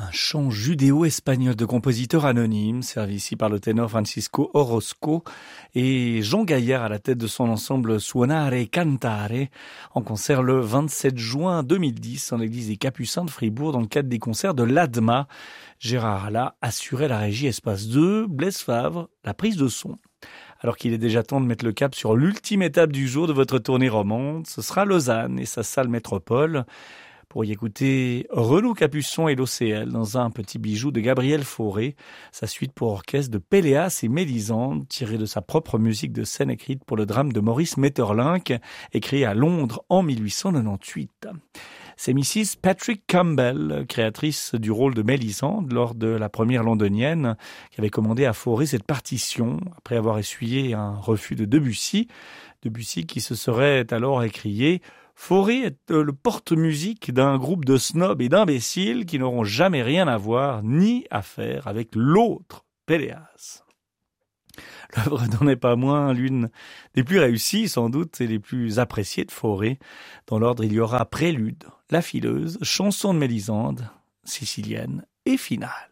Un chant judéo-espagnol de compositeur anonyme, servi ici par le ténor Francisco Orozco et Jean Gaillard à la tête de son ensemble Suonare Cantare, en concert le 27 juin 2010 en l'église des Capucins de Fribourg dans le cadre des concerts de l'ADMA. Gérard Alla assurait la régie Espace 2, Blaise Favre, la prise de son. Alors qu'il est déjà temps de mettre le cap sur l'ultime étape du jour de votre tournée romande, ce sera Lausanne et sa salle métropole. Pour y écouter Renaud Capuçon et l'OCL dans un petit bijou de Gabriel Fauré, sa suite pour orchestre de Péléas et Mélisande, tirée de sa propre musique de scène écrite pour le drame de Maurice Maeterlinck, écrit à Londres en 1898. C'est Mrs. Patrick Campbell, créatrice du rôle de Mélisande lors de la première londonienne, qui avait commandé à Fauré cette partition, après avoir essuyé un refus de Debussy. Debussy qui se serait alors écrié « Fauré est le porte-musique d'un groupe de snobs et d'imbéciles qui n'auront jamais rien à voir ni à faire avec l'autre Péléas ». L'œuvre n'en est pas moins l'une des plus réussies, sans doute, et les plus appréciées de Fauré. Dans l'ordre, il y aura Prélude, La Fileuse, Chanson de Mélisande, Sicilienne et Finale.